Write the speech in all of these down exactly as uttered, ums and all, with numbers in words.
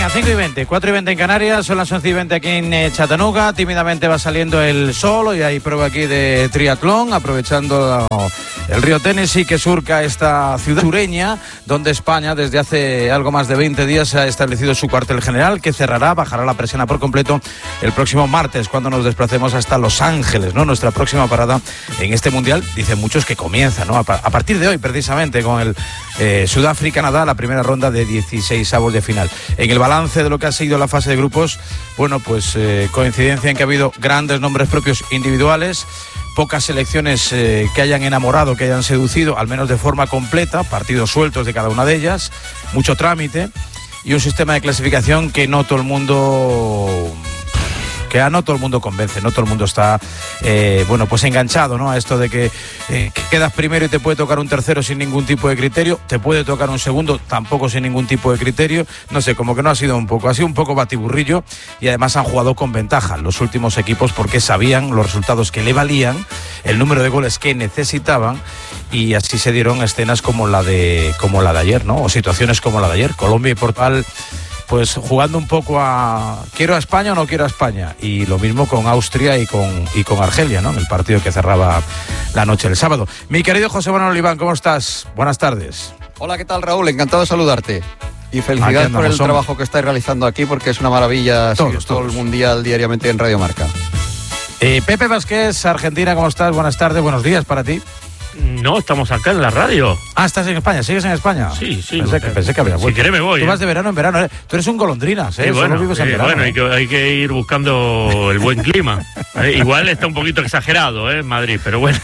Venga, cinco y veinte, cuatro y veinte en Canarias, son las once y veinte aquí en eh, Chattanooga. Tímidamente va saliendo el sol y hay prueba aquí de triatlón, aprovechando el río Tennessee que surca esta ciudad sureña, donde España desde hace algo más de veinte días ha establecido su cuartel general, que cerrará, bajará la persiana por completo el próximo martes, cuando nos desplacemos hasta Los Ángeles, ¿no? Nuestra próxima parada en este mundial, dicen muchos que comienza, ¿no? A, a partir de hoy, precisamente, con el eh, Sudáfrica-Canadá, la primera ronda de dieciséis avos de final. En el balance de lo que ha sido la fase de grupos, bueno, pues eh, coincidencia en que ha habido grandes nombres propios individuales, pocas selecciones eh, que hayan enamorado, que hayan seducido, al menos de forma completa, partidos sueltos de cada una de ellas, mucho trámite y un sistema de clasificación que no todo el mundo... que a no todo el mundo convence, no todo el mundo está eh, bueno, pues enganchado, ¿no? A esto de que, eh, que quedas primero y te puede tocar un tercero sin ningún tipo de criterio, te puede tocar un segundo tampoco sin ningún tipo de criterio, no sé, como que no ha sido un poco, ha sido un poco batiburrillo y además han jugado con ventaja los últimos equipos porque sabían los resultados que le valían, el número de goles que necesitaban y así se dieron escenas como la de, como la de ayer, ¿no? O situaciones como la de ayer, Colombia y Portugal, pues jugando un poco a ¿quiero a España o no quiero a España? Y lo mismo con Austria y con, y con Argelia, ¿no? En el partido que cerraba la noche del sábado. Mi querido José Manuel Oliván, ¿cómo estás? Buenas tardes. Hola, ¿qué tal, Raúl? Encantado de saludarte. Y felicidades por el somos. trabajo que estáis realizando aquí, porque es una maravilla seguir todo el Mundial diariamente en Radio Marca. Eh, Pepe Vázquez, Argentina, ¿cómo estás? Buenas tardes, buenos días para ti. No, estamos acá en la radio. Ah, ¿estás en España? ¿Sigues en España? Sí, sí. Pensé, que, pensé que había vuelto. Si querés me voy. Tú ¿eh? vas de verano en verano. ¿eh? Tú eres un golondrinas, ¿eh? Sí, bueno, Solo vives en eh, verano. Bueno, hay que, hay que ir buscando el buen clima. eh, igual está un poquito exagerado, ¿eh? Madrid, pero bueno.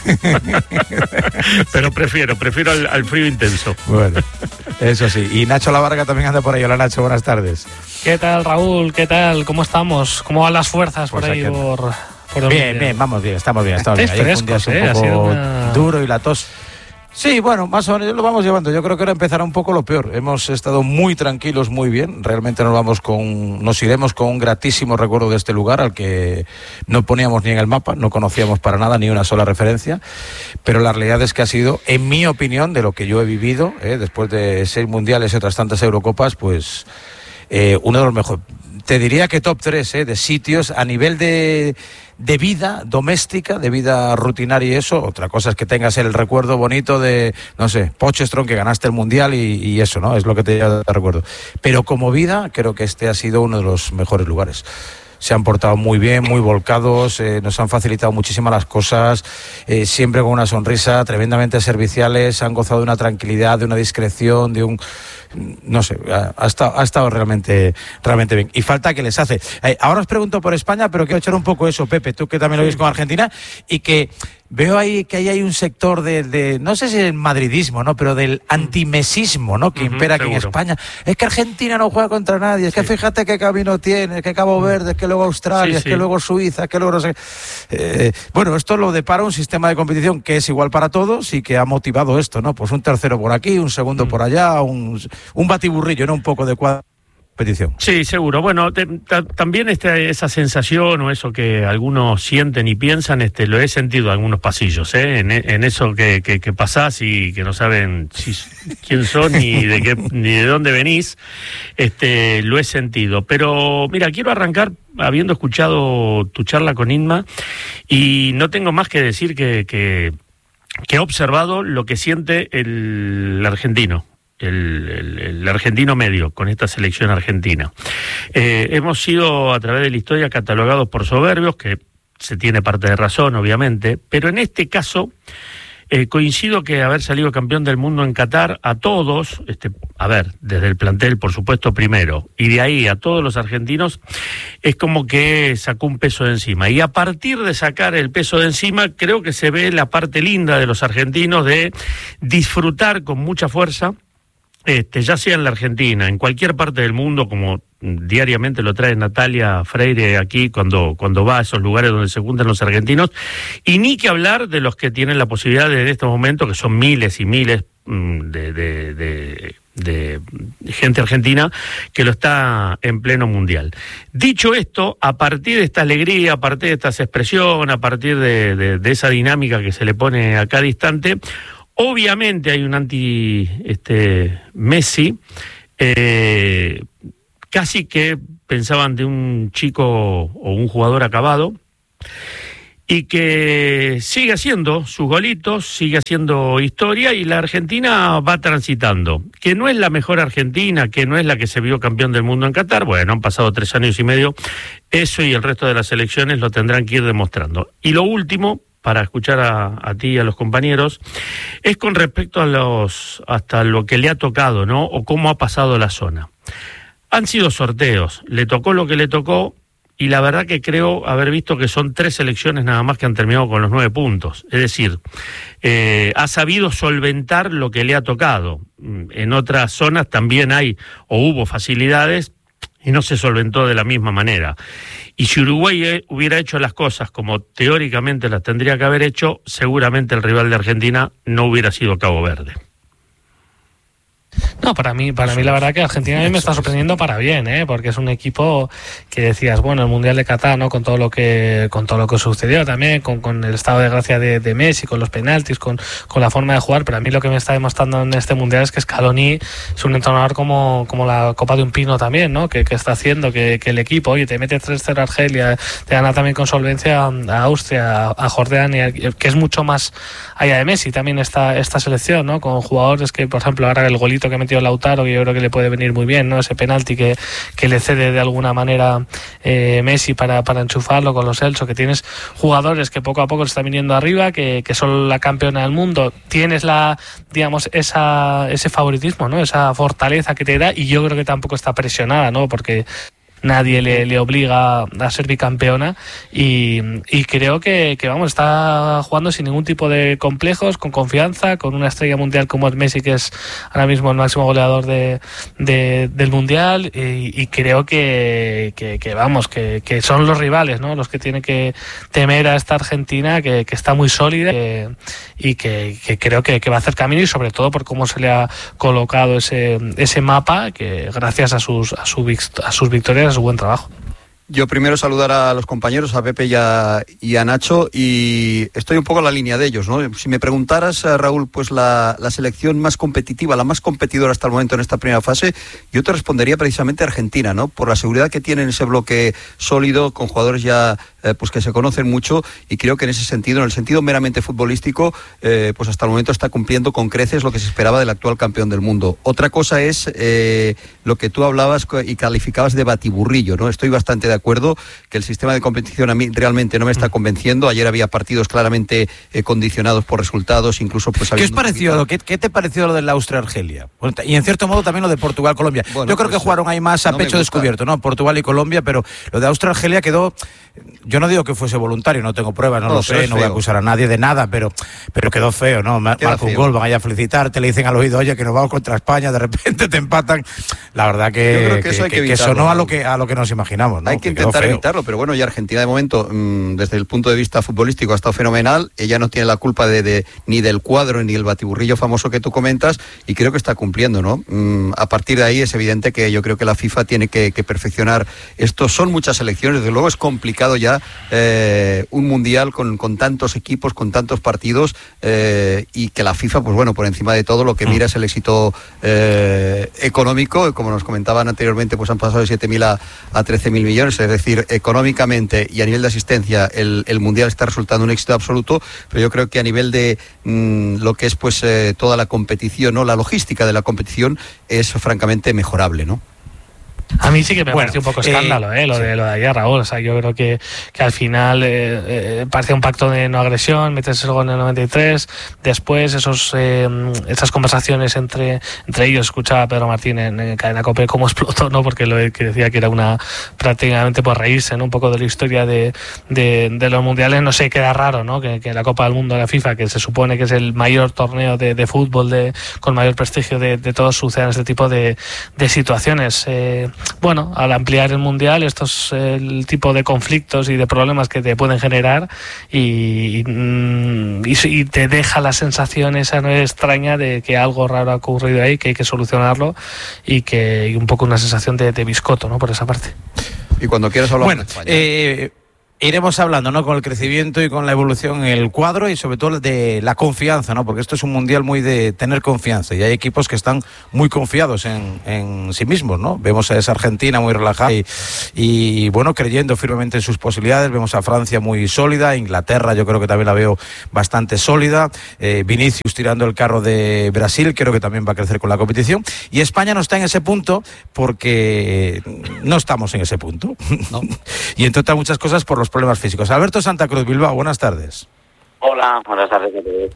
Pero prefiero, prefiero al, al frío intenso. Bueno, eso sí. Y Nacho Lavarga también anda por ahí. Hola, Nacho, buenas tardes. ¿Qué tal, Raúl? ¿Qué tal? ¿Cómo estamos? ¿Cómo van las fuerzas pues por ahí? Por, por bien, bien, vamos bien, estamos bien. Estamos bien. Ayer fue un día eh, un poco una... duro y la tos. Sí, bueno, más o menos lo vamos llevando. Yo creo que ahora empezará un poco lo peor. Hemos estado muy tranquilos, muy bien. Realmente nos vamos con, nos iremos con un gratísimo recuerdo de este lugar al que no poníamos ni en el mapa, no conocíamos para nada ni una sola referencia. Pero la realidad es que ha sido, en mi opinión, de lo que yo he vivido, eh, después de seis mundiales y otras tantas Eurocopas, pues eh, uno de los mejores. Te diría que top tres eh, de sitios a nivel de, de vida doméstica, de vida rutinaria y eso. Otra cosa es que tengas el recuerdo bonito de, no sé, Pochestrón, que ganaste el Mundial y, y eso, ¿no? Es lo que te lleva de recuerdo. Pero como vida, creo que este ha sido uno de los mejores lugares. Se han portado muy bien, muy volcados, eh, nos han facilitado muchísimas las cosas, eh, siempre con una sonrisa, tremendamente serviciales, han gozado de una tranquilidad, de una discreción, de un... no sé, ha, ha, estado, ha estado realmente realmente bien. Y falta que les hace. Eh, ahora os pregunto por España, pero quiero echar un poco eso, Pepe, tú que también lo ves con Argentina, y que veo ahí que ahí hay un sector de, de no sé si el madridismo, ¿no? Pero del antimesismo, ¿no? Que uh-huh, impera aquí seguro. En España. Es que Argentina no juega contra nadie, es que sí. Fíjate qué camino tiene, es que Cabo Verde, es que luego Australia, sí, es sí. que luego Suiza, es que luego no sé. Eh, bueno, esto lo depara un sistema de competición que es igual para todos y que ha motivado esto, ¿no? Pues un tercero por aquí, un segundo uh-huh. por allá, un, un batiburrillo, ¿no? Un poco de cuadro. Petición. Sí, seguro. Bueno, te, ta, también este, esa sensación o eso que algunos sienten y piensan, este, lo he sentido en algunos pasillos, ¿eh? en, en eso que, que, que pasás y que no saben si, quién son ni de qué, ni de dónde venís, este, lo he sentido. Pero mira, quiero arrancar habiendo escuchado tu charla con Inma y no tengo más que decir que, que, que he observado lo que siente el, el argentino. El, el, el argentino medio con esta selección argentina. Eh, hemos sido a través de la historia catalogados por soberbios, que se tiene parte de razón obviamente, pero en este caso eh, coincido que haber salido campeón del mundo en Qatar a todos, este, a ver, desde el plantel por supuesto primero, y de ahí a todos los argentinos, es como que sacó un peso de encima, y a partir de sacar el peso de encima creo que se ve la parte linda de los argentinos de disfrutar con mucha fuerza. Este, ya sea en la Argentina, en cualquier parte del mundo, como diariamente lo trae Natalia Freire aquí cuando, cuando va a esos lugares donde se juntan los argentinos, y ni que hablar de los que tienen la posibilidad de, en este momento, que son miles y miles de, de, de, de gente argentina que lo está en pleno mundial. Dicho esto, a partir de esta alegría, a partir de estas expresiones, a partir de, de, de esa dinámica que se le pone a cada instante, obviamente hay un anti este, Messi eh, casi que pensaban de un chico o un jugador acabado, y que sigue haciendo sus golitos, sigue haciendo historia, y la Argentina va transitando. Que no es la mejor Argentina, que no es la que se vio campeón del mundo en Qatar, bueno, han pasado tres años y medio, eso y el resto de las elecciones lo tendrán que ir demostrando. Y lo último, para escuchar a, a ti y a los compañeros, es con respecto a los hasta lo que le ha tocado, ¿no? O cómo ha pasado la zona. Han sido sorteos, le tocó lo que le tocó, y la verdad que creo haber visto que son tres selecciones nada más que han terminado con los nueve puntos. Es decir, eh, ha sabido solventar lo que le ha tocado. En otras zonas también hay o hubo facilidades y no se solventó de la misma manera. Y si Uruguay hubiera hecho las cosas como teóricamente las tendría que haber hecho, seguramente el rival de Argentina no hubiera sido Cabo Verde. No, para mí, para mí la verdad que Argentina a mí me está sorprendiendo para bien, ¿eh? Porque es un equipo que decías, bueno, el Mundial de Qatar, ¿no? Con todo lo que, con todo lo que sucedió también, con, con el estado de gracia de, de Messi, con los penaltis, con, con la forma de jugar, pero a mí lo que me está demostrando en este Mundial es que Scaloni es un entrenador como, como la copa de un pino también, ¿no? Que, que está haciendo que, que el equipo, oye, te mete tres cero a Argelia, te gana también con solvencia a Austria, a Jordania, que es mucho más allá de Messi también esta, esta selección, ¿no? Con jugadores que, por ejemplo, ahora el golito que metió Lautaro, que yo creo que le puede venir muy bien, ¿no? Ese penalti que, que le cede de alguna manera eh, Messi para, para enchufarlo con los Elso, que tienes jugadores que poco a poco se están viniendo arriba, que, que son la campeona del mundo, tienes la, digamos, esa, ese favoritismo, ¿no? Esa fortaleza que te da, y yo creo que tampoco está presionada, ¿no? Porque nadie le, le obliga a ser bicampeona, y, y creo que, que vamos, está jugando sin ningún tipo de complejos, con confianza, con una estrella mundial como es Messi, que es ahora mismo el máximo goleador de, de del mundial, y, y creo que, que, que vamos, que, que son los rivales, ¿no? Los que tienen que temer a esta Argentina, que, que está muy sólida, que, y que, que creo que, que va a hacer camino, y sobre todo por cómo se le ha colocado ese, ese mapa, que gracias a sus, a, su, a sus victorias, su buen trabajo. Yo primero saludar a los compañeros, a Pepe y a, y a Nacho, y estoy un poco en la línea de ellos, ¿no? Si me preguntaras, Raúl, pues la, la selección más competitiva, la más competidora hasta el momento en esta primera fase, yo te respondería precisamente Argentina, ¿no? Por la seguridad que tiene en ese bloque sólido, con jugadores ya eh, pues que se conocen mucho, y creo que en ese sentido, en el sentido meramente futbolístico, eh, pues hasta el momento está cumpliendo con creces lo que se esperaba del actual campeón del mundo. Otra cosa es eh, lo que tú hablabas y calificabas de batiburrillo, ¿no? Estoy bastante de acuerdo que el sistema de competición a mí realmente no me está convenciendo. Ayer había partidos claramente eh, condicionados por resultados, incluso pues... ¿Qué os pareció? ¿Qué, ¿Qué te pareció lo de la Austria-Argelia? Y en cierto modo también lo de Portugal-Colombia. Bueno, yo creo pues, que jugaron ahí más a no pecho descubierto, ¿no? Portugal y Colombia, pero lo de Austria-Argelia quedó... Yo no digo que fuese voluntario, no tengo pruebas, no, no lo sé, no voy a acusar a nadie de nada, pero, pero quedó feo, ¿no? Marca un gol, van allá a felicitarte, le dicen al oído, oye, que nos vamos contra España, de repente te empatan. La verdad que, que, que, que, que sonó a lo que, a lo que nos imaginamos, ¿no? Hay que, que intentar evitarlo, pero bueno, ya Argentina de momento, mmm, desde el punto de vista futbolístico ha estado fenomenal. Ella no tiene la culpa de, de ni del cuadro ni el batiburrillo famoso que tú comentas, y creo que está cumpliendo, ¿no? Mm, a partir de ahí es evidente que yo creo que la FIFA tiene que, que perfeccionar esto. Son muchas selecciones, desde luego es complicado ya eh, un mundial con, con tantos equipos, con tantos partidos, eh, y que la FIFA, pues bueno, por encima de todo lo que mira es el éxito eh, económico. Como nos comentaban anteriormente, pues han pasado de siete mil a, a trece mil millones, es decir, económicamente y a nivel de asistencia el, el mundial está resultando un éxito absoluto, pero yo creo que a nivel de mmm, lo que es pues eh, toda la competición, ¿no? La logística de la competición es francamente mejorable, ¿no? A mí sí que me bueno, pareció un poco escándalo, eh, eh, lo, sí. de, lo de ayer, Raúl. O sea, yo creo que, que al final eh, eh, parecía un pacto de no agresión, metes el gol en el noventa y tres, después esos eh, esas conversaciones entre entre ellos, escuchaba a Pedro Martín en, en Cadena COPE cómo explotó, ¿no? Porque lo que decía que era una prácticamente por reírse, ¿no? Un poco de la historia de, de, de los mundiales. No sé, queda raro, ¿no? Que, que la Copa del Mundo de la FIFA, que se supone que es el mayor torneo de, de fútbol de, con mayor prestigio de, de todos, sucedan este tipo de, de situaciones. Eh, Bueno, al ampliar el mundial, esto es el tipo de conflictos y de problemas que te pueden generar, y, y, y te deja la sensación esa no extraña de que algo raro ha ocurrido ahí, que hay que solucionarlo, y que y un poco una sensación de, de biscoto, ¿no? Por esa parte. Y cuando quieras hablar bueno, de España. Eh, iremos hablando, ¿no? Con el crecimiento y con la evolución en el cuadro y sobre todo de la confianza, ¿no? Porque esto es un mundial muy de tener confianza y hay equipos que están muy confiados en, en sí mismos, ¿no? Vemos a esa Argentina muy relajada y, y, bueno, creyendo firmemente en sus posibilidades. Vemos a Francia muy sólida, Inglaterra yo creo que también la veo bastante sólida, eh, Vinicius tirando el carro de Brasil, creo que también va a crecer con la competición, y España no está en ese punto porque no estamos en ese punto, ¿no? Y entre otras muchas cosas por los problemas físicos. Alberto Santa Cruz, Bilbao, buenas tardes. Hola, buenas tardes a todos.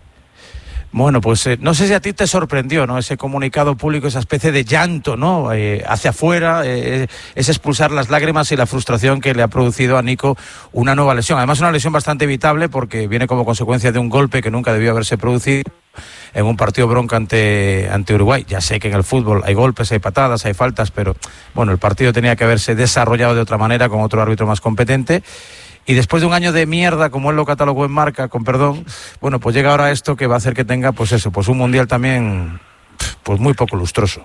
Bueno, pues eh, no sé si a ti te sorprendió, ¿no? Ese comunicado público, esa especie de llanto, ¿no? Eh, hacia afuera, eh, es expulsar las lágrimas y la frustración que le ha producido a Nico una nueva lesión. Además, una lesión bastante evitable porque viene como consecuencia de un golpe que nunca debió haberse producido en un partido bronca ante, ante Uruguay. Ya sé que en el fútbol hay golpes, hay patadas, hay faltas, pero bueno, el partido tenía que haberse desarrollado de otra manera con otro árbitro más competente. Y después de un año de mierda, como él lo catalogó en Marca, con perdón, bueno, pues llega ahora esto que va a hacer que tenga, pues eso, pues un mundial también, pues muy poco lustroso.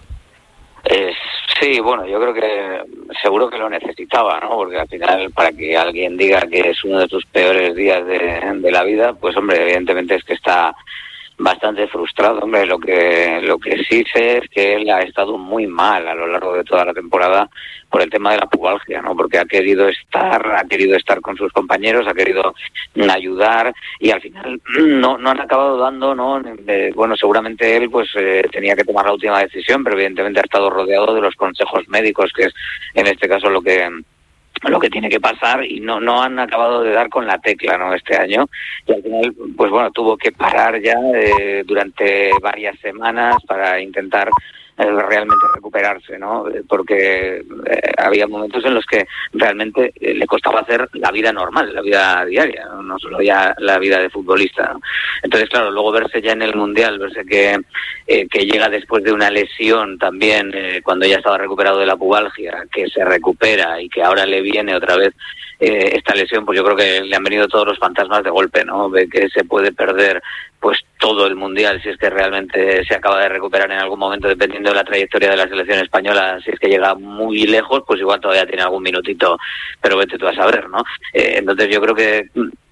Eh, sí, bueno, yo creo que seguro que lo necesitaba, ¿no? Porque al final, para que alguien diga que es uno de sus peores días de, de la vida, pues hombre, evidentemente es que está bastante frustrado, hombre. Lo que lo que sí sé es que él ha estado muy mal a lo largo de toda la temporada por el tema de la pubalgia, ¿no? Porque ha querido estar, ha querido estar con sus compañeros, ha querido ayudar y al final no no han acabado dando, ¿no? Eh, bueno, seguramente él pues eh, tenía que tomar la última decisión, pero evidentemente ha estado rodeado de los consejos médicos, que es en este caso lo que lo que tiene que pasar, y no no han acabado de dar con la tecla, ¿no? Este año, y al final pues bueno, tuvo que parar ya eh, durante varias semanas para intentar eh, realmente recuperarse, ¿no? Porque eh, había momentos en los que realmente eh, le costaba hacer la vida normal, la vida diaria, no, no solo ya la vida de futbolista, ¿no? Entonces claro, luego verse ya en el Mundial, verse que eh, que llega después de una lesión también, eh, cuando ya estaba recuperado de la pubalgia, que se recupera y que ahora le viene otra vez eh, esta lesión, pues yo creo que le han venido todos los fantasmas de golpe, ¿no? Ve que se puede perder pues todo el Mundial si es que realmente se acaba de recuperar en algún momento, dependiendo de la trayectoria de la selección española. Si es que llega muy lejos, pues igual todavía tiene algún minutito, pero vete tú a saber, ¿no? Eh, entonces yo creo que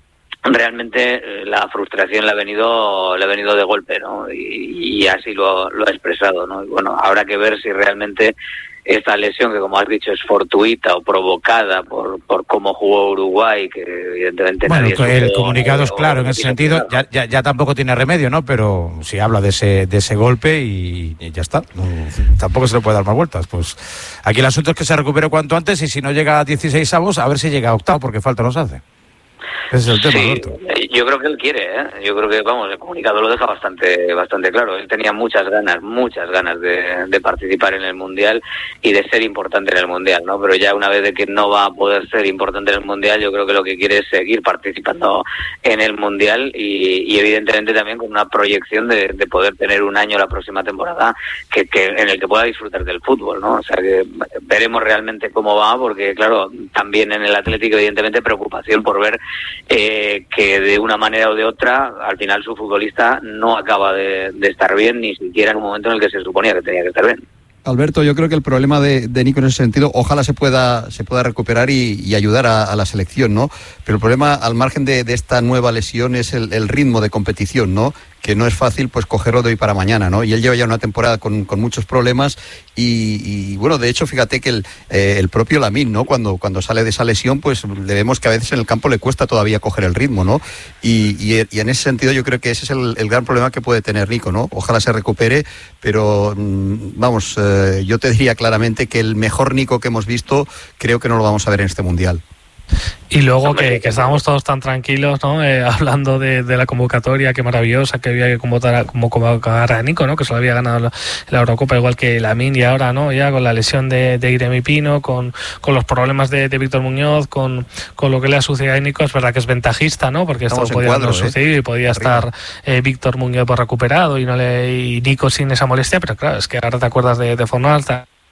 realmente la frustración le ha venido le ha venido de golpe, ¿no? Y, y así lo, lo ha expresado, ¿no? Y bueno, habrá que ver si realmente esta lesión, que como has dicho es fortuita o provocada por por cómo jugó Uruguay, que evidentemente bueno, nadie el supo, comunicado es claro o, en ese sentido, ya, ya, ya tampoco tiene remedio, ¿no? Pero si habla de ese de ese golpe y, y ya está, no, tampoco se le puede dar más vueltas. Pues aquí el asunto es que se recupere cuanto antes, y si no llega a dieciséis avos, a ver si llega a octavo, porque falta nos hace. Ese es el tema, sí, Alberto. Yo creo que él quiere, ¿eh? Yo creo que, vamos, el comunicado lo deja bastante bastante claro. Él tenía muchas ganas, muchas ganas de, de participar en el Mundial y de ser importante en el Mundial, ¿no? Pero ya una vez de que no va a poder ser importante en el Mundial, yo creo que lo que quiere es seguir participando en el Mundial y, y evidentemente también con una proyección de, de poder tener un año la próxima temporada que, que en el que pueda disfrutar del fútbol, ¿no? O sea, que veremos realmente cómo va, porque, claro, también en el Atlético, evidentemente, preocupación por ver Eh, que de una manera o de otra al final su futbolista no acaba de, de estar bien, ni siquiera en un momento en el que se suponía que tenía que estar bien. Alberto, yo creo que el problema de, de Nico en ese sentido, ojalá se pueda se pueda recuperar y, y ayudar a, a la selección, ¿no? Pero el problema, al margen de, de esta nueva lesión, es el, el ritmo de competición, ¿no? Que no es fácil pues cogerlo de hoy para mañana, ¿no? Y él lleva ya una temporada con, con muchos problemas y, y bueno, de hecho, fíjate que el, eh, el propio Lamine, ¿no? Cuando, cuando sale de esa lesión, pues le vemos que a veces en el campo le cuesta todavía coger el ritmo, ¿no? Y, y, y en ese sentido yo creo que ese es el, el gran problema que puede tener Nico, ¿no? Ojalá se recupere, pero vamos, eh, yo te diría claramente que el mejor Nico que hemos visto creo que no lo vamos a ver en este Mundial. Y luego que, que estábamos todos tan tranquilos, ¿no? Eh, hablando de, de la convocatoria, qué maravillosa, que había que convocar a, como convocar a Nico, ¿no? Que se lo había ganado la, la Eurocopa, igual que Lamine, y ahora, ¿no? Ya con la lesión de, de Iremi Pino, con, con los problemas de, de Víctor Muñoz, con, con lo que le ha sucedido a Nico, es verdad que es ventajista, ¿no? Porque esto podía cuadro, no suceder, ¿eh? Y podía Arriba. estar eh, Víctor Muñoz por recuperado y no le y Nico sin esa molestia, pero claro, es que ahora te acuerdas de, de Fornalta,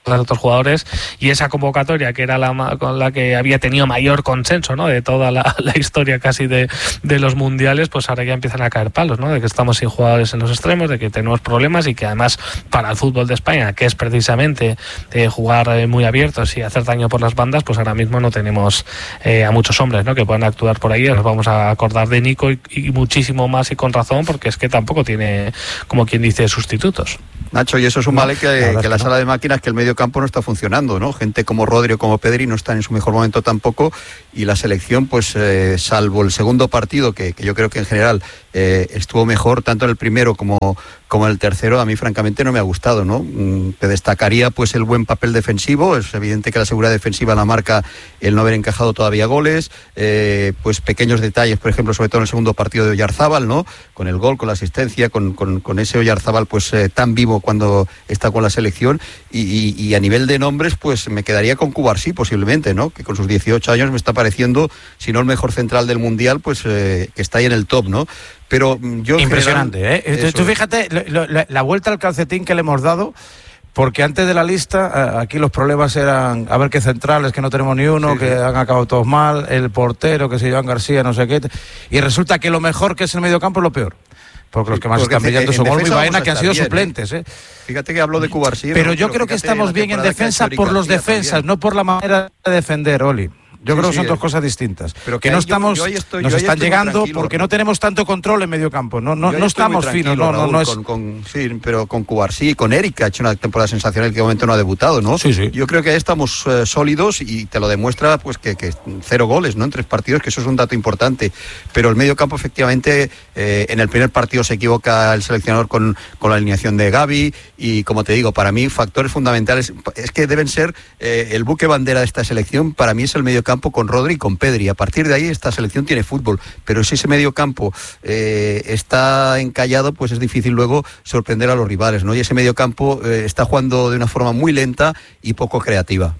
de otros jugadores, y esa convocatoria que era la con la que había tenido mayor consenso, ¿no?, de toda la, la historia casi de, de los mundiales, pues ahora ya empiezan a caer palos, ¿no?, de que estamos sin jugadores en los extremos, de que tenemos problemas y que además para el fútbol de España, que es precisamente eh, jugar eh, muy abiertos y hacer daño por las bandas, pues ahora mismo no tenemos eh, a muchos hombres, ¿no?, que puedan actuar por ahí. Nos vamos a acordar de Nico y, y muchísimo más, y con razón, porque es que tampoco tiene, como quien dice, sustitutos. Nacho, y eso es un mal que, no, que la no. sala de máquinas, que el medio campo no está funcionando, ¿no? Gente como Rodri o como Pedri no están en su mejor momento tampoco, y la selección, pues eh, salvo el segundo partido, que, que yo creo que en general eh, estuvo mejor, tanto en el primero como, como en el tercero, a mí francamente no me ha gustado, ¿no? Mm, te destacaría pues el buen papel defensivo. Es evidente que la seguridad defensiva la marca el no haber encajado todavía goles, eh, pues pequeños detalles, por ejemplo, sobre todo en el segundo partido de Oyarzábal, ¿no?, con el gol, con la asistencia, con, con, con ese Oyarzábal pues eh, tan vivo cuando está con la selección, y, y, y a nivel de nombres pues me quedaría con Cubarsí posiblemente, ¿no?, que con sus dieciocho años me está pareciendo, si no el mejor central del Mundial, pues eh, que está ahí en el top, ¿no? Pero yo impresionante, general, ¿eh? Tú fíjate lo, lo, la vuelta al calcetín que le hemos dado, porque antes de la lista aquí los problemas eran a ver qué centrales, que no tenemos ni uno, sí, que sí. han acabado todos mal, el portero, que se Joan García, no sé qué, y resulta que lo mejor que es el mediocampo es lo peor. Porque los que más porque están brillando son Olmo y Baena, que han sido bien, suplentes. ¿eh? Fíjate que hablo de Cubarsí. Pero ¿no? yo pero creo que estamos bien en defensa por los defensas, también. No por la manera de defender, Oli. Yo sí, creo que son sí, dos cosas distintas. Pero que, que no estamos, yo, yo estoy, nos están llegando porque no tenemos tanto control en medio campo. No, no, no estamos finos, no, no, no es. Con, con, sí, pero con Cubarsí, con Eric, que ha hecho una temporada sensacional, que de momento no ha debutado, ¿no? Sí, sí. Yo creo que ahí estamos eh, sólidos, y te lo demuestra, pues que, que cero goles, ¿no?, en tres partidos, que eso es un dato importante. Pero el medio campo, efectivamente, eh, en el primer partido se equivoca el seleccionador con, con la alineación de Gavi, y como te digo, para mí factores fundamentales es que deben ser eh, el buque bandera de esta selección. Para mí es el medio campo con Rodri y con Pedri. A partir de ahí esta selección tiene fútbol, pero si ese medio campo eh, está encallado, pues es difícil luego sorprender a los rivales, ¿no? Y ese medio campo eh, está jugando de una forma muy lenta y poco creativa.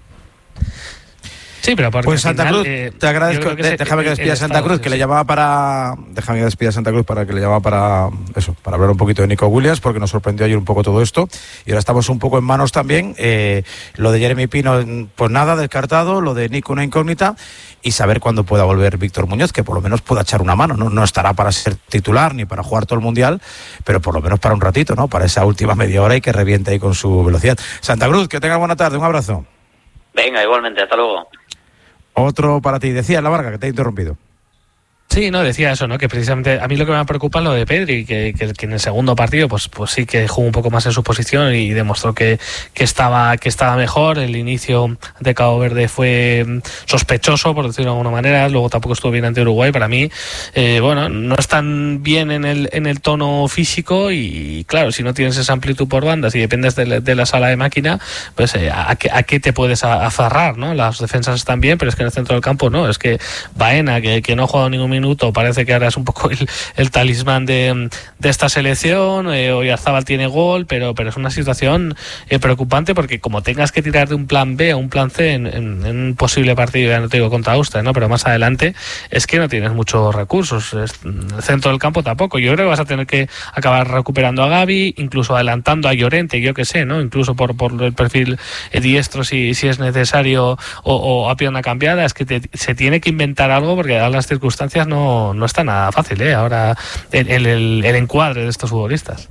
Sí, pero porque pues Santa final, Cruz, eh, te agradezco, que déjame el, que despida a Santa Cruz, sí, que sí. le llamaba para déjame que despida a Santa Cruz para que le llamaba para eso, para hablar un poquito de Nico Williams, porque nos sorprendió ayer un poco todo esto, y ahora estamos un poco en manos también, eh, lo de Jeremy Pino, pues nada, descartado, lo de Nico una incógnita, y saber cuándo pueda volver Víctor Muñoz, que por lo menos pueda echar una mano, no, no estará para ser titular ni para jugar todo el Mundial, pero por lo menos para un ratito, ¿no?, para esa última media hora, y que reviente ahí con su velocidad. Santa Cruz, que tenga buena tarde, un abrazo. Venga, igualmente, hasta luego. Otro para ti, decía La Varga, que te he interrumpido. Sí, no, decía eso, ¿no? Que precisamente a mí lo que me preocupa es lo de Pedri, que, que, que en el segundo partido pues pues sí que jugó un poco más en su posición y demostró que, que estaba que estaba mejor. El inicio de Cabo Verde fue sospechoso, por decirlo de alguna manera, luego tampoco estuvo bien ante Uruguay. Para mí, eh, bueno, no están bien en el en el tono físico, y claro, si no tienes esa amplitud por bandas y dependes de la, de la sala de máquina, pues eh, ¿a, qué, a qué te puedes aferrar, ¿no? Las defensas están bien, pero es que en el centro del campo no, es que Baena, que, que no ha jugado ningún minuto, parece que ahora es un poco el, el talismán de, de esta selección. eh, Oyarzábal tiene gol, pero, pero es una situación eh, preocupante, porque como tengas que tirar de un plan B a un plan C en, en, en un posible partido, ya no te digo contra Austria, ¿no?, pero más adelante, es que no tienes muchos recursos. Es, el centro del campo tampoco. Yo creo que vas a tener que acabar recuperando a Gavi, incluso adelantando a Llorente, yo que sé, ¿no?, incluso por, por el perfil eh, diestro, si, si es necesario, o, o a pierna cambiada. Es que te, se tiene que inventar algo, porque dadas las circunstancias no, no está nada fácil, ¿eh? Ahora el, el, el encuadre de estos futbolistas.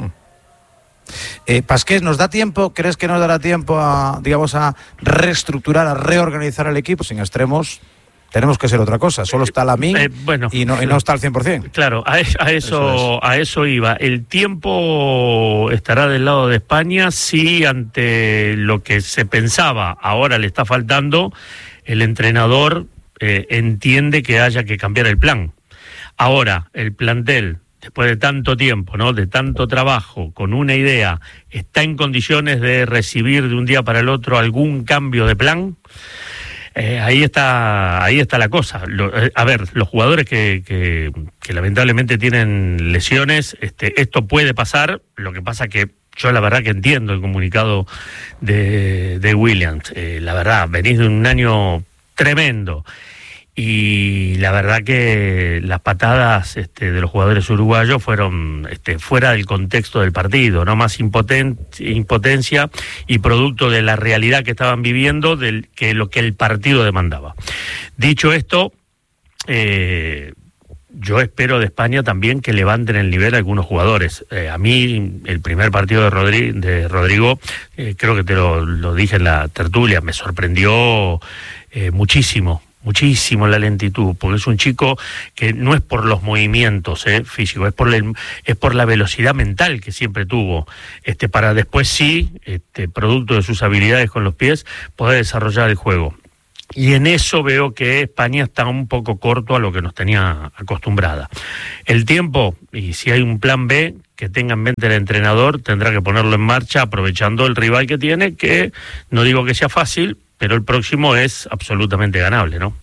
Eh, Pasqués, ¿nos da tiempo? ¿Crees que nos dará tiempo a, digamos, a reestructurar, a reorganizar el equipo? Sin extremos tenemos que ser otra cosa. Solo está Lamine eh, bueno, y, no, y no está al cien por ciento. Claro, a, a eso, eso es. a eso iba. El tiempo estará del lado de España si ante lo que se pensaba ahora le está faltando, el entrenador eh, entiende que haya que cambiar el plan. Ahora, el plantel, después de tanto tiempo, ¿no?, de tanto trabajo, con una idea, ¿está en condiciones de recibir de un día para el otro algún cambio de plan? Eh, ahí está ahí está la cosa. Lo, eh, a ver, los jugadores que, que, que lamentablemente tienen lesiones, este, esto puede pasar. Lo que pasa que yo la verdad que entiendo el comunicado de, de Williams. Eh, la verdad, venís de un año tremendo, y la verdad que las patadas este, de los jugadores uruguayos fueron este, fuera del contexto del partido, no más impoten- impotencia y producto de la realidad que estaban viviendo del que lo que el partido demandaba. Dicho esto, eh, yo espero de España también que levanten el nivel algunos jugadores. Eh, a mí, el primer partido de, Rodri- de Rodrigo, eh, creo que te lo, lo dije en la tertulia, me sorprendió eh, muchísimo. Muchísimo la lentitud, porque es un chico que no es por los movimientos eh, físicos, es por, el, es por la velocidad mental que siempre tuvo, este, para después sí, este, producto de sus habilidades con los pies, poder desarrollar el juego. Y en eso veo que España está un poco corto a lo que nos tenía acostumbrada. El tiempo, y si hay un plan B que tenga en mente el entrenador, tendrá que ponerlo en marcha aprovechando el rival que tiene, que no digo que sea fácil, pero el próximo es absolutamente ganable, ¿no?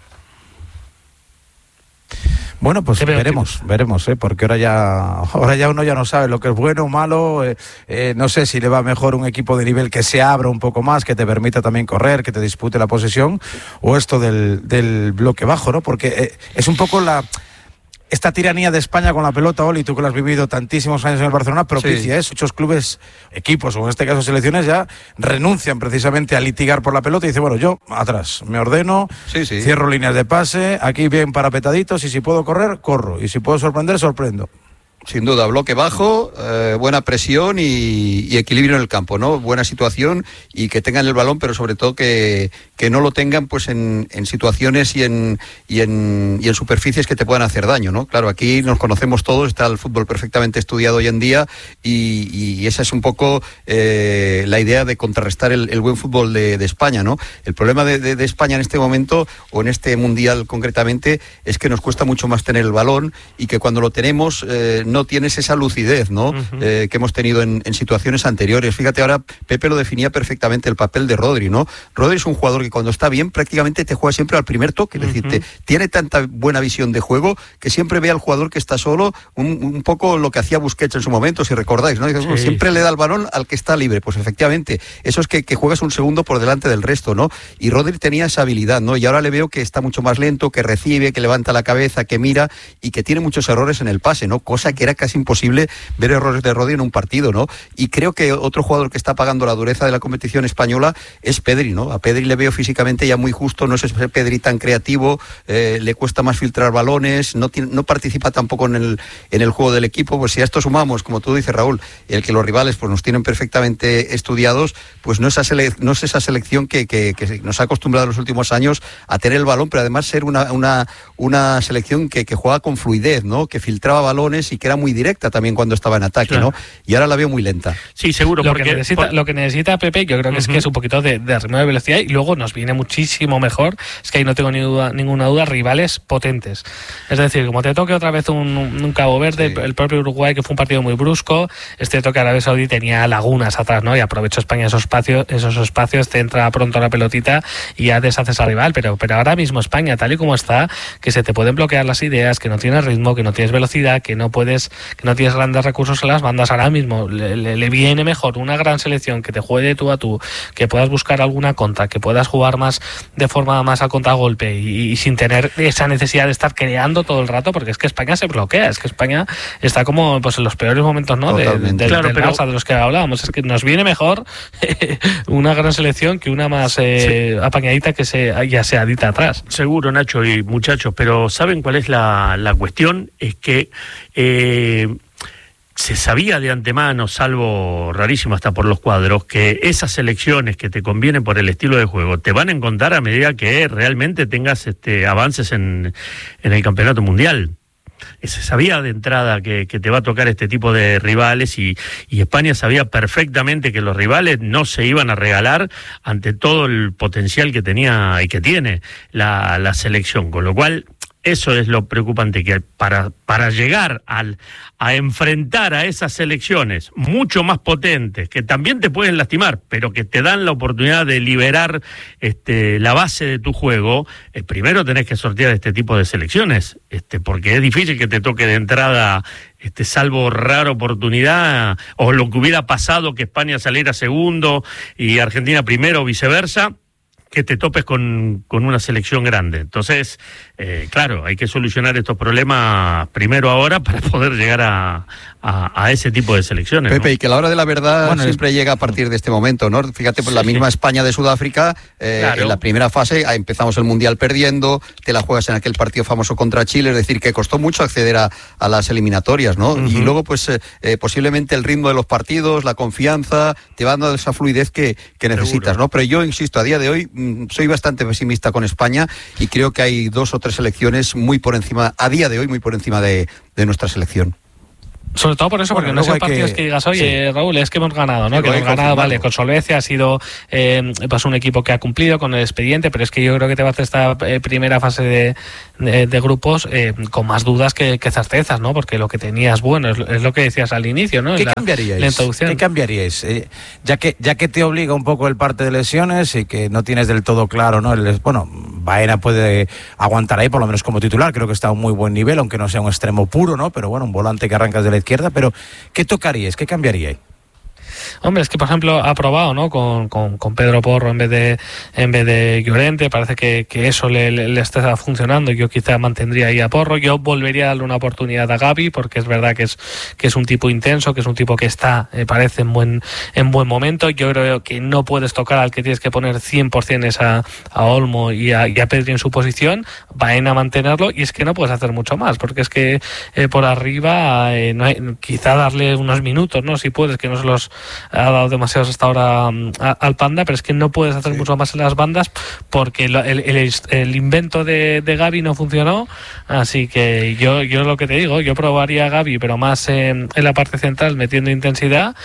Bueno, pues veremos, veremos, ¿eh? Porque ahora ya, ahora ya uno ya no sabe lo que es bueno o malo. Eh, eh, no sé si le va mejor un equipo de nivel que se abra un poco más, que te permita también correr, que te dispute la posesión, o esto del, del bloque bajo, ¿no? Porque eh, es un poco la... Esta tiranía de España con la pelota, Oli, tú que lo has vivido tantísimos años en el Barcelona, propicia sí. eso. Muchos clubes, equipos, o en este caso selecciones, ya renuncian precisamente a litigar por la pelota y dicen, bueno, yo atrás, me ordeno, sí, sí. cierro líneas de pase, aquí bien parapetaditos, y si puedo correr, corro, y si puedo sorprender, sorprendo. Sin duda, bloque bajo, eh, buena presión y, y equilibrio en el campo, ¿no? Buena situación y que tengan el balón, pero sobre todo que, que no lo tengan pues en, en situaciones y en, y, en, y en superficies que te puedan hacer daño, ¿no? Claro, aquí nos conocemos todos, está el fútbol perfectamente estudiado hoy en día y, y esa es un poco eh, la idea de contrarrestar el, el buen fútbol de, de España, ¿no? El problema de, de, de España en este momento, o en este Mundial concretamente, es que nos cuesta mucho más tener el balón y que cuando lo tenemos... Eh, no tienes esa lucidez, ¿no? Uh-huh. Eh, que hemos tenido en, en situaciones anteriores. Fíjate, ahora Pepe lo definía perfectamente el papel de Rodri, ¿no? Rodri es un jugador que cuando está bien prácticamente te juega siempre al primer toque, uh-huh. es decir, te, tiene tanta buena visión de juego que siempre ve al jugador que está solo, un, un poco lo que hacía Busquets en su momento, si recordáis, ¿no? Sí, siempre sí. le da el balón al que está libre. Pues efectivamente, eso es que, que juegas un segundo por delante del resto, ¿no? Y Rodri tenía esa habilidad, ¿no? Y ahora le veo que está mucho más lento, que recibe, que levanta la cabeza, que mira y que tiene muchos errores en el pase, ¿no? Cosa que era casi imposible ver errores de Rodri en un partido, ¿no? Y creo que otro jugador que está pagando la dureza de la competición española es Pedri, ¿no? A Pedri le veo físicamente ya muy justo, no es ese Pedri tan creativo, eh, le cuesta más filtrar balones, no, tiene, no participa tampoco en el, en el juego del equipo. Pues si a esto sumamos, como tú dices, Raúl, el que los rivales pues nos tienen perfectamente estudiados, pues no es esa, sele- no es esa selección que, que, que nos ha acostumbrado en los últimos años a tener el balón, pero además ser una, una, una selección que, que juega con fluidez, ¿no? Que filtraba balones y que era muy directa también cuando estaba en ataque, claro. ¿no? Y ahora la veo muy lenta. Sí, seguro. Lo, porque, que, necesita, por... lo que necesita Pepe, yo creo que uh-huh. es que es un poquito de, de ritmo de velocidad y luego nos viene muchísimo mejor, es que ahí no tengo ni duda, ninguna duda, rivales potentes. Es decir, como te toque otra vez un, un Cabo Verde, sí. el propio Uruguay, que fue un partido muy brusco, este toque Arabia Saudí tenía lagunas atrás, ¿no? Y aprovechó España esos espacios, esos espacios, te entra pronto la pelotita y ya deshaces al rival, pero, pero ahora mismo España, tal y como está, que se te pueden bloquear las ideas, que no tienes ritmo, que no tienes velocidad, que no puedes, que no tienes grandes recursos en las bandas. Ahora mismo le, le, le viene mejor una gran selección que te juegue tú a tú, que puedas buscar alguna contra, que puedas jugar más de forma más a contragolpe y, y sin tener esa necesidad de estar creando todo el rato, porque es que España se bloquea, es que España está como pues en los peores momentos, ¿no? De, de, claro, del pero... Barça, de los que hablábamos. Es que nos viene mejor una gran selección que una más eh, sí. apañadita que se ya se adita atrás. Seguro, Nacho y muchachos, pero ¿saben cuál es la, la cuestión? Es que eh, se sabía de antemano, salvo rarísimo hasta por los cuadros, que esas selecciones que te convienen por el estilo de juego te van a encontrar a medida que realmente tengas este, avances en, en el campeonato mundial. Se sabía de entrada que, que te va a tocar este tipo de rivales y, y España sabía perfectamente que los rivales no se iban a regalar ante todo el potencial que tenía y que tiene la, la selección, con lo cual eso es lo preocupante, que para, para llegar al, a enfrentar a esas selecciones mucho más potentes, que también te pueden lastimar, pero que te dan la oportunidad de liberar este, la base de tu juego, eh, primero tenés que sortear este tipo de selecciones, este, porque es difícil que te toque de entrada, este, salvo rara oportunidad, o lo que hubiera pasado que España saliera segundo y Argentina primero o viceversa, que te topes con, con una selección grande. Entonces, eh, claro, hay que solucionar estos problemas primero ahora para poder llegar a, a, a ese tipo de selecciones. Pepe, ¿no? Y que la hora de la verdad bueno, siempre es... llega a partir de este momento, ¿no? Fíjate, pues sí, la misma sí. España de Sudáfrica, eh, Claro. en la primera fase empezamos el Mundial perdiendo, te la juegas en aquel partido famoso contra Chile, es decir, que costó mucho acceder a, a las eliminatorias, ¿no? Uh-huh. Y luego, pues, eh, eh, posiblemente el ritmo de los partidos, la confianza, te va dando esa fluidez que, que necesitas, Seguro. ¿no? Pero yo, insisto, a día de hoy mmm, soy bastante pesimista con España y creo que hay dos o tres selecciones muy por encima, a día de hoy, muy por encima de, de nuestra selección. Sobre todo por eso, porque bueno, no son partidos que... que digas, oye, sí. Raúl, es que hemos ganado, ¿no? Sí, que hemos ganado, vale, con solvencia, ha sido eh, pues un equipo que ha cumplido con el expediente, pero es que yo creo que te vas a esta eh, primera fase de, de, de grupos eh, con más dudas que, que certezas, ¿no? Porque lo que tenías, bueno, es, es lo que decías al inicio, ¿no? ¿Qué la, cambiaríais? La introducción. ¿Qué cambiaríais? Eh, ya que ya que te obliga un poco el parte de lesiones y que no tienes del todo claro, ¿no? El, bueno, Baena puede aguantar ahí, por lo menos como titular, creo que está a un muy buen nivel, aunque no sea un extremo puro, ¿no? Pero bueno, un volante que arrancas de la izquierda, pero ¿qué tocaríais? ¿Qué cambiaríais? Hombre, es que por ejemplo ha probado, ¿no? Con, con, con Pedro Porro en vez de en vez de Llorente, parece que, que eso le, le, le está funcionando. Yo quizá mantendría ahí a Porro. Yo volvería a darle una oportunidad a Gavi, porque es verdad que es que es un tipo intenso, que es un tipo que está, eh, parece en buen en buen momento. Yo creo que no puedes tocar al que tienes que poner cien por ciento es a, a Olmo y a, y a Pedri en su posición. Baena a mantenerlo, y es que no puedes hacer mucho más, porque es que eh, por arriba eh, no hay, quizá darle unos minutos, ¿no? Si puedes, que no se los ha dado demasiados hasta ahora a, al Panda, pero es que no puedes hacer sí. mucho más en las bandas, porque el, el, el, el invento de, de Gavi no funcionó, así que yo yo lo que te digo, yo probaría a Gavi, pero más en, en la parte central, metiendo intensidad,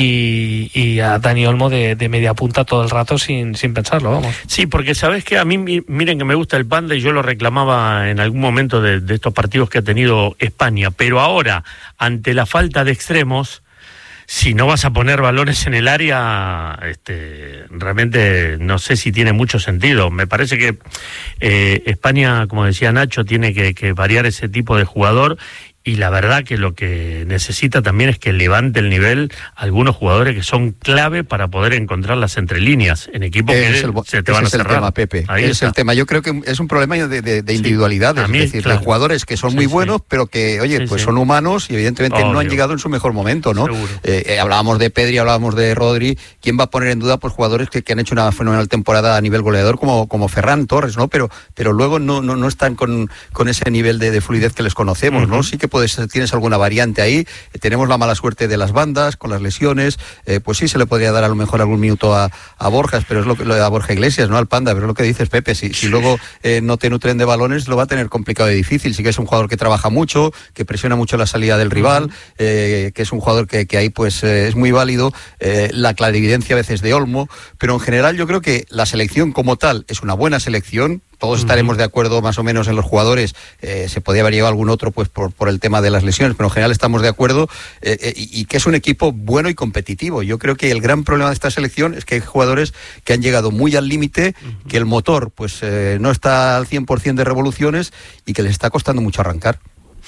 y, y a Dani Olmo de, de media punta todo el rato sin, sin pensarlo, vamos. Sí, porque sabes que a mí, miren que me gusta el Panda, y yo lo reclamaba en algún momento de, de estos partidos que ha tenido España, pero ahora, ante la falta de extremos, si no vas a poner balones en el área, este, realmente no sé si tiene mucho sentido. Me parece que eh, España, como decía Nacho, tiene que, que variar ese tipo de jugador, y la verdad que lo que necesita también es que levante el nivel algunos jugadores que son clave para poder encontrar las entrelíneas en equipos que el, se te van a cerrar. Es el tema, Pepe. Ahí es está. el tema. Yo creo que es un problema de, de, de individualidades, sí, es decir, claro. de jugadores que son sí, muy buenos, sí. pero que, oye, sí, pues sí. son humanos y evidentemente Obvio. no han llegado en su mejor momento, ¿no? Eh, eh, hablábamos de Pedri, hablábamos de Rodri. ¿Quién va a poner en duda pues jugadores que, que han hecho una fenomenal temporada a nivel goleador como, como Ferran Torres, ¿no? Pero, pero luego no, no, no están con, con ese nivel de, de fluidez que les conocemos, uh-huh. ¿no? Sí que puedes, tienes alguna variante ahí, eh, tenemos la mala suerte de las bandas con las lesiones, eh, pues sí se le podría dar a lo mejor algún minuto a, a Borjas, pero es lo que lo de a Borja Iglesias, no al Panda, pero es lo que dices, Pepe, si, si luego eh, no te nutren de balones lo va a tener complicado y difícil. Sí que es un jugador que trabaja mucho, que presiona mucho la salida del rival, eh, que es un jugador que, que ahí pues eh, es muy válido, eh, la clarividencia a veces de Olmo, pero en general yo creo que la selección como tal es una buena selección. Todos estaremos de acuerdo más o menos en los jugadores, eh, se podía haber llevado algún otro pues por, por el tema de las lesiones, pero en general estamos de acuerdo, eh, eh, y, y que es un equipo bueno y competitivo. Yo creo que el gran problema de esta selección es que hay jugadores que han llegado muy al límite, que el motor pues eh, no está al cien por ciento de revoluciones y que les está costando mucho arrancar.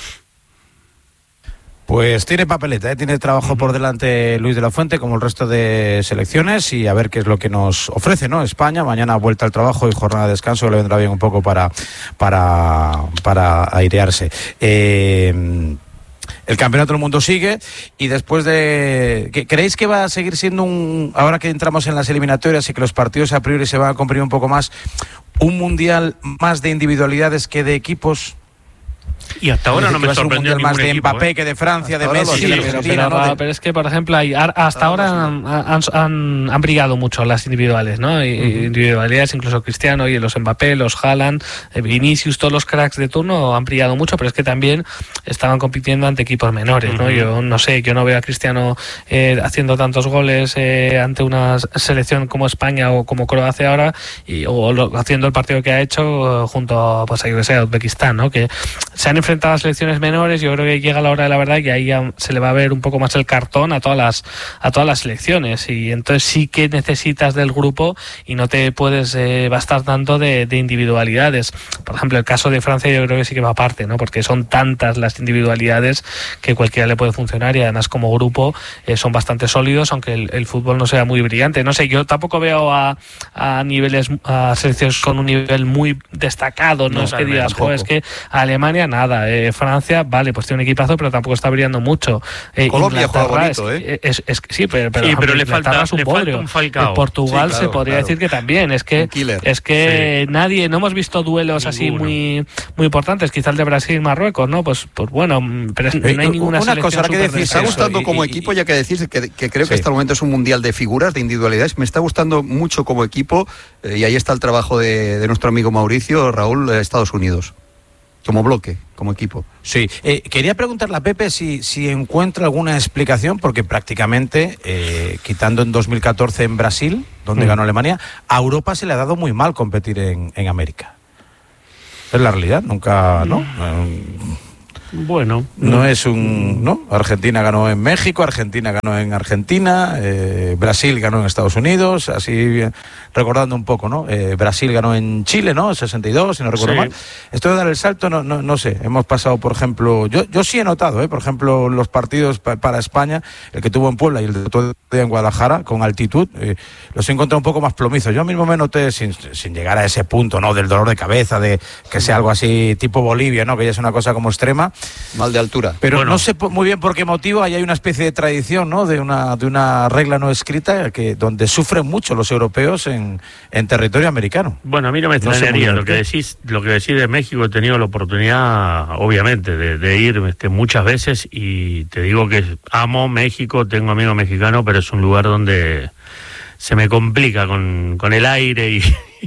Pues tiene papeleta, ¿eh? Tiene trabajo por delante Luis de la Fuente, como el resto de selecciones, y a ver qué es lo que nos ofrece, ¿no? España, mañana vuelta al trabajo y jornada de descanso, que le vendrá bien un poco para, para, para airearse. Eh... El campeonato del mundo sigue, y después de... ¿Creéis que va a seguir siendo un... ahora que entramos en las eliminatorias y que los partidos a priori se van a comprimir un poco más, un mundial más de individualidades que de equipos? Y hasta ahora no me sorprendió ningún más de equipo, Mbappé ¿eh? que de Francia, hasta de Messi, sí, de pero, Argentina, pero, ¿no? De... pero es que, por ejemplo, hay, hasta, hasta ahora han, han, han, han brillado mucho las individuales, ¿no? Y, uh-huh. Individualidades, incluso Cristiano y los Mbappé, los Haaland, Vinicius, todos los cracks de turno han brillado mucho, pero es que también estaban compitiendo ante equipos menores, ¿no? Uh-huh. Yo no sé, yo no veo a Cristiano eh, haciendo tantos goles eh, ante una selección como España o como Croacia ahora, y, o lo, haciendo el partido que ha hecho junto pues, a, a Uzbekistán, ¿no? Que se han enfrentado a selecciones menores, yo creo que llega la hora de la verdad que ahí ya se le va a ver un poco más el cartón a todas las a todas las selecciones, y entonces sí que necesitas del grupo y no te puedes eh, bastar tanto de, de individualidades. Por ejemplo, el caso de Francia yo creo que sí que va aparte, ¿no? Porque son tantas las individualidades que cualquiera le puede funcionar, y además como grupo eh, son bastante sólidos, aunque el, el fútbol no sea muy brillante. No sé, yo tampoco veo a, a niveles a selecciones con un nivel muy destacado, no, no es que digas, joder, es que Alemania nada, eh, Francia, vale, pues tiene un equipazo, pero tampoco está brillando mucho. Eh, Colombia juega bonito, es, ¿eh? Es, es, es, sí, pero, pero, sí, pero le Inglaterra falta, es un le falta un Falcao. Portugal sí, claro, se podría claro. decir que también, es que es que sí. nadie, no hemos visto duelos Ninguno. así muy muy importantes, quizá el de Brasil y Marruecos, ¿no? Pues, pues bueno, pero es, eh, no hay ninguna una selección cosa que decir, me está gustando y, como y, equipo, ya que decís que, que creo sí. que hasta el momento es un mundial de figuras, de individualidades, me está gustando mucho como equipo, eh, y ahí está el trabajo de, de nuestro amigo Mauricio, Raúl, de Estados Unidos, como bloque, como equipo. Sí, eh, quería preguntarle a Pepe si, si encuentra alguna explicación, porque prácticamente, eh, quitando en dos mil catorce en Brasil, donde mm. ganó Alemania, a Europa se le ha dado muy mal competir en, en América. Es la realidad, nunca, ¿no? Mm. Bueno, no es un, ¿no? Argentina ganó en México, Argentina ganó en Argentina, eh, Brasil ganó en Estados Unidos, así recordando un poco, ¿no? Eh, Brasil ganó en Chile, ¿no? sesenta y dos, si no recuerdo sí. mal. Esto de dar el salto, no, no, no sé. Hemos pasado, por ejemplo, yo, yo sí he notado, ¿eh? Por ejemplo, los partidos pa para España, el que tuvo en Puebla y el de todo en Guadalajara, con altitud, eh, los he encontrado un poco más plomizos. Yo mismo me noté, sin, sin llegar a ese punto, ¿no? Del dolor de cabeza, de que sea algo así tipo Bolivia, ¿no? Que ya es una cosa como extrema. Mal de altura. Pero bueno. no sé muy bien por qué motivo. Ahí hay una especie de tradición, ¿no? De una, de una regla no escrita que donde sufren mucho los europeos en, en territorio americano. Bueno, a mí no me extrañaría. No sé lo que decís, lo que decís de México, he tenido la oportunidad, obviamente, de, de ir este, muchas veces, y te digo que amo México, tengo amigos mexicanos, pero es un lugar donde se me complica con, con el aire y,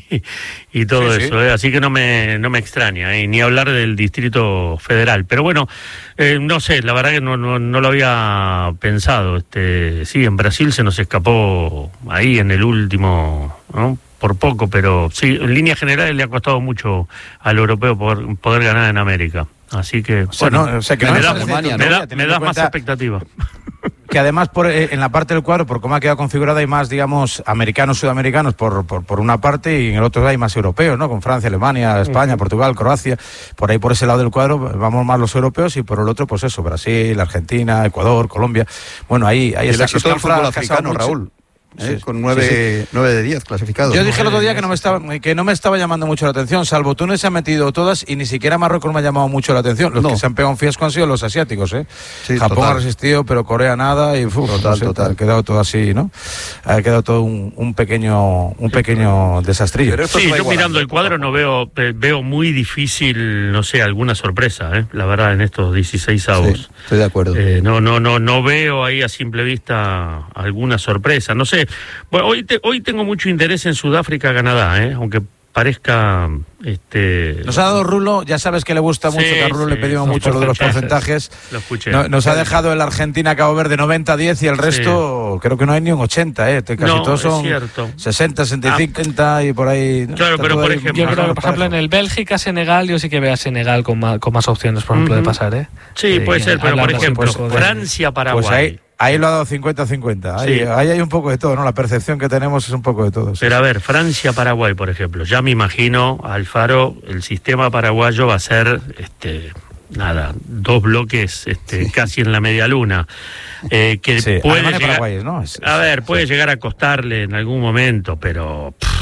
y todo sí, eso, sí. ¿eh? Así que no me, no me extraña, ¿eh? Ni hablar del Distrito Federal. Pero bueno, eh, no sé, la verdad que no, no, no lo había pensado. Este, sí, en Brasil se nos escapó ahí en el último, ¿no? Por poco, pero sí, en líneas generales le ha costado mucho al europeo poder, poder ganar en América. Así que, o sea, bueno, no, o sea, que me, no da, Alemania, me, ¿no? da, me da más expectativa. Que además por, eh, en la parte del cuadro, por cómo ha quedado configurada, hay más, digamos, americanos, sudamericanos por, por, por una parte, y en el otro hay más europeos, ¿no? Con Francia, Alemania, España, uh-huh. Portugal, Croacia. Por ahí, por ese lado del cuadro, vamos más los europeos, y por el otro, pues eso, Brasil, Argentina, Ecuador, Colombia. Bueno, ahí, ahí está. El éxito del fútbol africano, Raúl. ¿Eh? Con nueve, sí, sí. nueve de diez clasificados. Yo dije el otro día que no me estaba que no me estaba llamando mucho la atención, salvo Túnez se ha metido todas, y ni siquiera Marruecos me ha llamado mucho la atención. Los no. que se han pegado un fiasco han sido los asiáticos, ¿eh? Sí, Japón total. ha resistido, pero Corea nada, y uf, total, no sé, total. ha quedado todo así, ¿no? Ha quedado todo un, un pequeño un pequeño desastrillo. Sí, yo mirando el cuadro no veo veo muy difícil, no sé, alguna sorpresa, ¿eh? La verdad, en estos dieciséis avos. Sí, estoy de acuerdo. Eh, no, no, no, no veo ahí a simple vista alguna sorpresa. No sé. Bueno, hoy te, hoy tengo mucho interés en Sudáfrica, Canadá, ¿eh? Aunque parezca... este Nos ha dado Rulo, ya sabes que le gusta mucho, sí, que a Rulo sí, le pedimos mucho lo de los porcentajes. Lo escuché. No, nos ha dejado el Argentina Cabo Verde noventa a diez, y el resto sí. creo que no hay ni un ochenta, ¿eh? Casi no, todos son sesenta, sesenta y cinco, ah. y por ahí. ¿No? Claro, pero por ejemplo, yo creo que por ejemplo en el Bélgica, Senegal, yo sí que veo a Senegal con más, con más opciones, por ejemplo, uh-huh. de pasar, ¿eh? Sí, eh, puede ser, pero por ejemplo, pues, Francia, Paraguay. Pues ahí, Ahí lo ha dado cincuenta a cincuenta. Ahí, sí. ahí hay un poco de todo, ¿no? La percepción que tenemos es un poco de todo. Sí. Pero a ver, Francia-Paraguay, por ejemplo. Ya me imagino, Alfaro, el sistema paraguayo va a ser, este, nada, dos bloques este, sí. casi en la media luna. Eh, que sí. puede llegar, Paraguay, ¿no? Es, a ver, puede sí. llegar a costarle en algún momento, pero pff,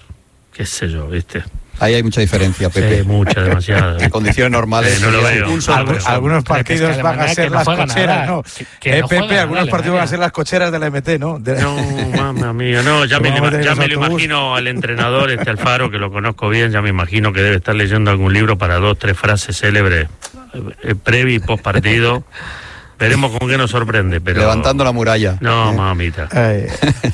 qué sé yo, ¿viste? Ahí hay mucha diferencia, Pepe. Sí, mucha, demasiada. En condiciones normales. Sí, no lo veo. Algu algunos partidos es que van a ser las cocheras, nada. ¿no? Que, que eh, no Pepe, algunos partidos van a ser las cocheras de la M T, ¿no? De... No, mamá mía, no, ya me, le, ya me lo imagino al entrenador, este Alfaro, que lo conozco bien, ya me imagino que debe estar leyendo algún libro para dos, tres frases célebres, eh, previ y post partido. Veremos con qué nos sorprende, pero... Levantando la muralla. No, ¿eh? mamita. Ay.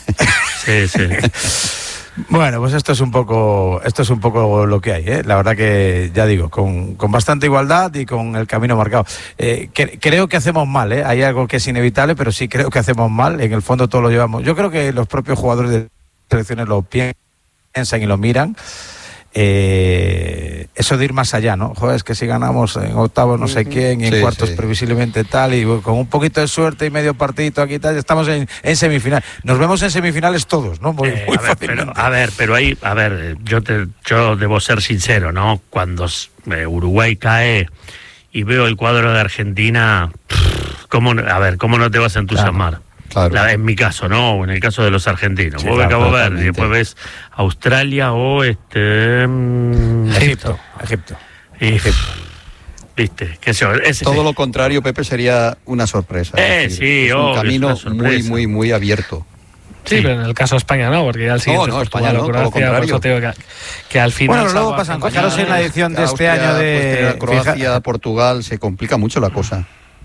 Sí, sí. Bueno, pues esto es un poco esto es un poco lo que hay, ¿eh? La verdad que, ya digo, con, con bastante igualdad y con el camino marcado. Eh, que, creo que hacemos mal, ¿eh? Hay algo que es inevitable, pero sí creo que hacemos mal. En el fondo todo lo llevamos. Yo creo que los propios jugadores de selecciones lo piensan y lo miran. Eh, eso de ir más allá, ¿no? Joder, es que si ganamos en octavos no sé quién y en sí, cuartos sí. previsiblemente tal y con un poquito de suerte y medio partidito aquí tal, estamos en, en semifinal. Nos vemos en semifinales todos, ¿no? Muy, Eh, muy a, ver, pero, fácilmente. a ver, pero ahí, a ver, yo te, yo debo ser sincero, ¿no? Cuando eh, Uruguay cae y veo el cuadro de Argentina, pff, ¿cómo, a ver, ¿cómo no te vas a entusiasmar? Claro. La, en mi caso, ¿no? O en el caso de los argentinos. Sí, Vos ves claro, Cabo Verde y totalmente. después ves Australia o este... mm, Egipto, Egipto. y, viste, qué sé yo, ese- Todo lo contrario, Pepe, sería una sorpresa. Eh, es decir, sí, es obvio, un es camino una muy, sorpresa. muy, muy abierto. Sí, Sí. pero en el caso de España no, porque ya el siguiente No, no, es Portugal España o no, todo lo Croacia, por eso contrario. te digo que, que al final... Bueno, luego salvo pasan Argentina, cosas. Fijaros en la edición de este Austria, año de... pues, tener a Croacia, fija- Portugal, se complica mucho la cosa.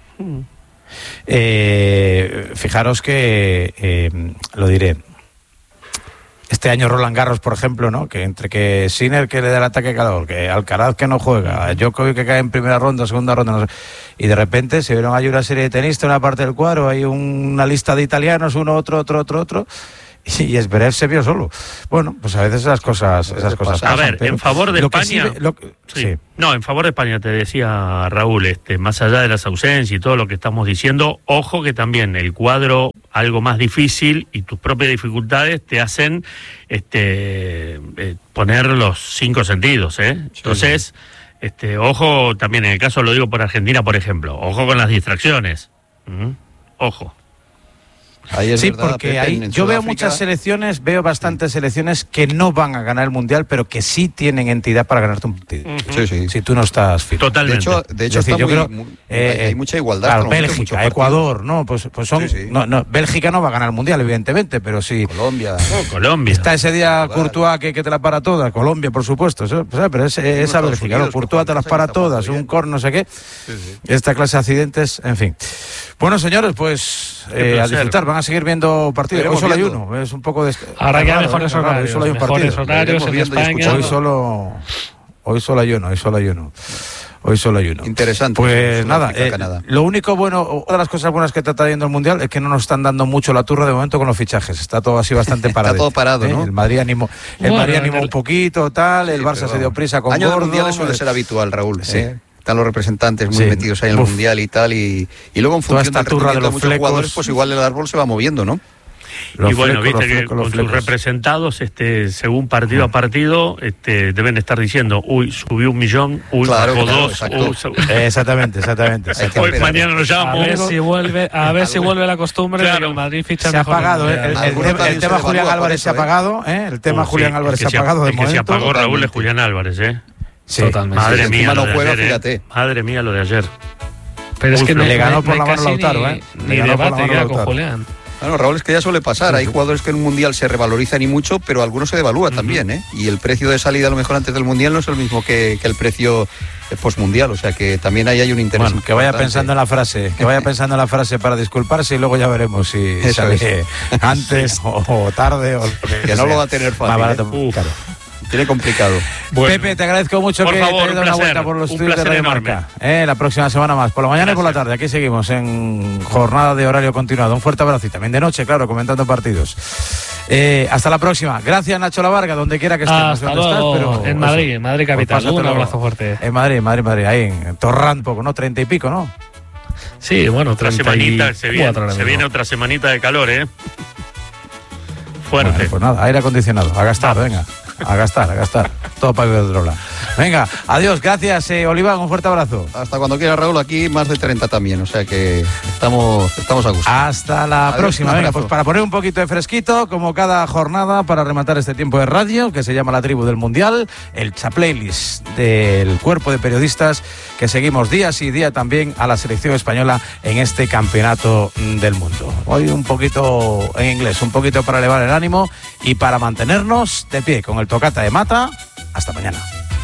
Eh, fijaros que, eh, lo diré, este año Roland Garros, por ejemplo, ¿no? Que entre que Sinner que le da el ataque calor, que Alcaraz que no juega, Djokovic que cae en primera ronda, segunda ronda, no sé, y de repente se vieron ahí una serie de tenistas en una parte del cuadro, hay una lista de italianos, uno, otro, otro, otro, otro, y Zverev se vio solo. Bueno, pues a veces esas cosas, esas cosas A pasan, ver, pero en favor de lo que sí España... ve- lo que- Sí. sí. No, en favor de España, te decía Raúl, este, más allá de las ausencias y todo lo que estamos diciendo, ojo que también el cuadro algo más difícil y tus propias dificultades te hacen este, eh, poner los cinco sentidos, ¿eh? Entonces, este, ojo también, en el caso lo digo por Argentina, por ejemplo, ojo con las distracciones. ¿Mm? Ojo. Ahí es Sí, verdad, porque Pepe, hay, en- en yo veo Sudáfrica- muchas selecciones, veo bastantes selecciones que no van a ganar el Mundial, pero que sí tienen entidad para ganarte un partido. Sí, sí. Si tú no estás firme. De Totalmente. hecho, de hecho Es decir, está yo muy- creo, muy- eh, hay, hay mucha igualdad. Claro, hasta el momento, Bélgica, mucho Ecuador, ¿no? Pues, pues son. Sí, sí. No, no, Bélgica no va a ganar el Mundial, evidentemente, pero sí. partido. Colombia. Oh, Colombia. Está ese día Portugal. Courtois que, que te la para toda, Colombia, por supuesto, eso, pues, pero es, esa Estados Bélgica, Unidos, ¿no? Courtois que te las juega para bien, está jugando todas, un bien. cor, no sé qué. Sí, sí. Esta clase de accidentes, en fin. Bueno, señores, pues Qué eh, a placer. disfrutar, van a seguir viendo partidos. Hoy Iremos solo hay viendo. uno, es un poco de. Ahora es ya raro, mejores es raro, horarios, hoy solo hay un mejores partido. horarios en Iremos viendo y España. escuchando. Hoy solo, hoy solo hay uno, hoy solo hay uno. Hoy solo hay uno. Interesante. Pues nada, Sudáfrica, eh, Canadá. lo único bueno, una de las cosas buenas que está trayendo el Mundial es que no nos están dando mucho la turra de momento con los fichajes. Está todo así bastante parado. todo parado, ¿no? El Madrid animó, el Bueno, Madrid animó en el- un poquito, tal, el Sí, Barça pero se dio prisa con Año de Gordon. mundiales suele eh, ser habitual, Raúl. Sí. ¿eh? Están los representantes muy Sí. metidos ahí en el Uf. mundial y tal. Y, y luego en Toda función esta del turra de rendimiento los muchos flecos. jugadores, pues igual el árbol se va moviendo, ¿no? los y bueno, flecos, viste los que flecos, los con sus flecos. representados, este, según partido a partido, este, deben estar diciendo, uy, subió un millón, uy, Claro, bajó claro, dos, exacto. uy, su- Eh, Exactamente, exactamente. Hay que exactamente. hoy, esperar. mañana nos A llamamos. ver si vuelve, a ver si vuelve la costumbre de Claro. que el Madrid ficha Se ha mejor apagado, en eh, el el, el, Mundial. Algunos tema- también el se tema le Julián evalúa por Álvarez eso, se ha ¿eh? apagado, ¿eh? El tema Uh, Julián sí, Álvarez el se ha que se, apagado de el que se momento. apagó, Raúl, es Totalmente. Julián Álvarez, ¿eh? Sí. Totalmente. Madre sí, mía, encima lo no de juega, ayer, ¿eh? fíjate. Madre mía, lo de ayer. Pero es Uy, que no le ganó no por hay la mano casi Lautaro, ni, ¿eh? Le ni ganó por la debate mano ya con Lautaro. Julián. Bueno, Raúl, es que ya suele pasar. Hay jugadores que en un mundial se revalorizan y mucho, pero algunos se devalúa también, ¿eh? Y el precio de salida, a lo mejor antes del mundial, no es el mismo que, que el precio postmundial. O sea que también ahí hay un interés. Bueno, que vaya importante. pensando en la frase, que vaya pensando en la frase para disculparse y luego ya veremos si Eso sale es. antes o, o tarde o lo que, Que no sea. lo va a tener fácil, Más barato, ¿eh? Uf. claro. Tiene complicado. Bueno, Pepe, te agradezco mucho por que favor, te hayas un dado una placer, vuelta por los un estudios de placer Radio enorme. Marca. Eh, la próxima semana más, por la mañana y por la Gracias. tarde. Aquí seguimos en jornada de horario continuado. Un fuerte abrazo y también de noche, claro, comentando partidos. Eh, hasta la próxima. Gracias, Nacho Lavarga, donde quiera que estés. no sé Hasta dónde luego. estás, pero en eso. Madrid, en Madrid Pues capital. Un pásatelo. abrazo fuerte. En Madrid, Madrid, Madrid, ahí en Torrán poco, ¿no? Treinta y pico, ¿no? Sí, bueno, otra treinta y semanita, se viene, cuatro ahora se mismo. viene otra semanita de calor, ¿eh? Fuerte. Bueno, pues nada, aire acondicionado, a gastar, venga, a gastar, a gastar. Todo para Iberdrola. Venga, adiós, gracias, eh, Oliván, un fuerte abrazo. Hasta cuando quiera, Raúl, aquí más de treinta también. O sea que estamos, estamos a gusto. Hasta la Adiós, próxima. un Venga, abrazo. pues para poner un poquito de fresquito, como cada jornada, para rematar este tiempo de radio, que se llama La Tribu del Mundial, el Chaplaylist del cuerpo de periodistas que seguimos día sí día también a la selección española en este campeonato del mundo. Hoy un poquito en inglés, un poquito para elevar el ánimo y para mantenernos de pie con el tocata de Mata. Hasta mañana.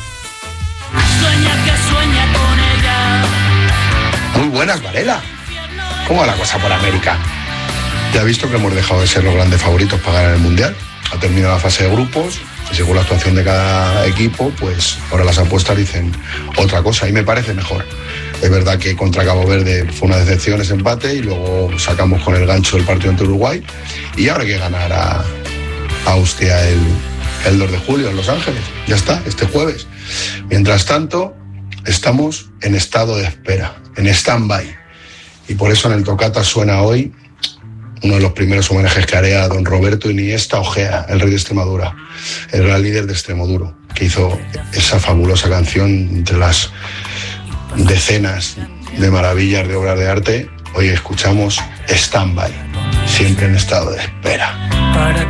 Sueña que sueña con ella. Muy buenas, Varela. ¿Cómo va la cosa por América? Ya ha visto que hemos dejado de ser los grandes favoritos para ganar el Mundial. Ha terminado la fase de grupos y según la actuación de cada equipo, pues ahora las apuestas dicen otra cosa y me parece mejor. Es verdad que contra Cabo Verde fue una decepción ese empate y luego sacamos con el gancho el partido ante Uruguay y ahora hay que ganar a, a Austria el, el dos de julio en Los Ángeles. Ya está, este jueves. Mientras tanto, estamos en estado de espera, en stand-by. Y por eso en el Tocata suena hoy uno de los primeros homenajes que haré a don Roberto Iniesta Ojea, el rey de Extremadura, el gran líder de Extremoduro, que hizo esa fabulosa canción entre las decenas de maravillas de obras de arte. Hoy escuchamos Stand By, siempre en estado de espera.